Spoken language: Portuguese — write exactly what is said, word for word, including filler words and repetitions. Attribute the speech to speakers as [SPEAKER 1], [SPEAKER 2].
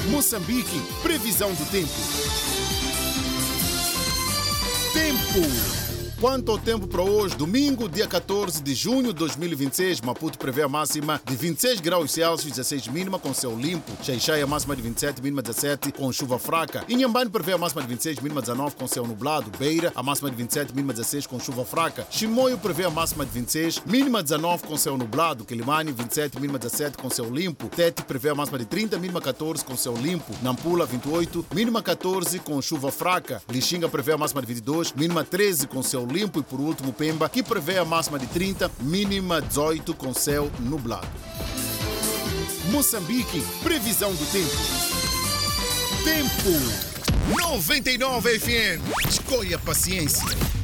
[SPEAKER 1] Moçambique, previsão do tempo. Tempo. Quanto ao tempo para hoje, domingo, dia catorze de junho de dois mil e vinte e seis, Maputo prevê a máxima de vinte e seis graus Celsius, dezesseis mínima com céu limpo. Xai-Xai a máxima de vinte e sete, mínima dezessete com chuva fraca. Inhambane prevê a máxima de vinte e seis, mínima dezenove com céu nublado. Beira a máxima de vinte e sete, mínima dezesseis com chuva fraca. Chimoio prevê a máxima de vinte e seis, mínima dezenove com céu nublado. Quilimane vinte e sete, mínima dezessete com céu limpo. Tete prevê a máxima de trinta, mínima catorze com céu limpo. Nampula vinte e oito, mínima catorze com chuva fraca. Lixinga prevê a máxima de vinte e dois, mínima treze com céu limpo. E por último, Pemba, que prevê a máxima de trinta, mínima dezoito com céu nublado. Moçambique, previsão do tempo. Tempo. noventa e nove F M. Escolha paciência.